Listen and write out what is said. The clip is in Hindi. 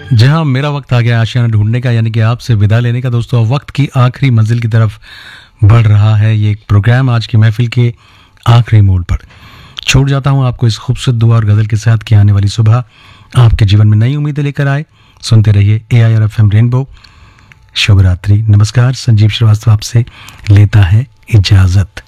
जहां मेरा वक्त आ गया आशियाना ढूंढने का, यानी कि आपसे विदा लेने का। दोस्तों, वक्त की आखिरी मंजिल की तरफ बढ़ रहा है ये प्रोग्राम। आज की महफिल के आखिरी मोड़ पर छोड़ जाता हूं आपको इस खूबसूरत दुआ और गजल के साथ कि आने वाली सुबह आपके जीवन में नई उम्मीदें लेकर आए। सुनते रहिए AIR FM रेनबो। शुभ रात्रि, नमस्कार। संजीव श्रीवास्तव आपसे लेता है इजाजत।